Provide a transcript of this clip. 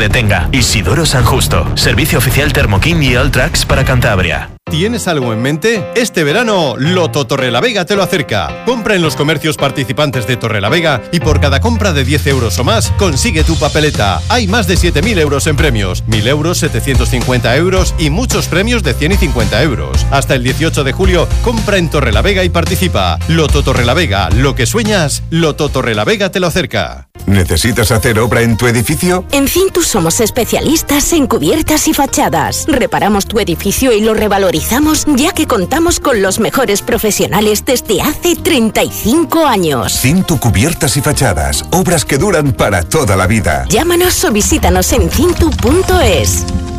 detenga. Isidoro San Justo. Servicio oficial Thermokin y Alltrax para Cantabria. ¿Tienes algo en mente? Este verano, Loto Torrelavega te lo acerca. Compra en los comercios participantes de Torrelavega y por cada compra de 10 euros o más, consigue tu papeleta. Hay más de 7.000 euros en premios, 1.000 euros, 750 euros y muchos premios de 100 y 50 euros. Hasta el 18 de julio, compra en Torrelavega y participa. Loto Torrelavega, lo que sueñas, Loto Torrelavega te lo acerca. ¿Necesitas hacer obra en tu edificio? En Cintus somos especialistas en cubiertas y fachadas. Reparamos tu edificio y lo revalorizamos, ya que contamos con los mejores profesionales desde hace 35 años. Cintu Cubiertas y Fachadas. Obras que duran para toda la vida. Llámanos o visítanos en cintu.es.